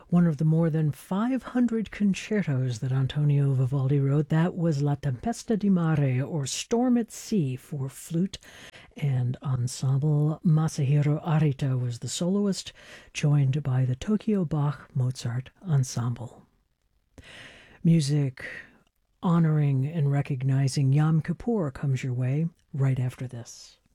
one of the more than 500 concertos that Antonio Vivaldi wrote. That was La Tempesta di Mare, or Storm at Sea, for flute and ensemble. Masahiro Arita was the soloist, joined by the Tokyo Bach Mozart Ensemble. Music honoring and recognizing Yom Kippur comes your way right after this.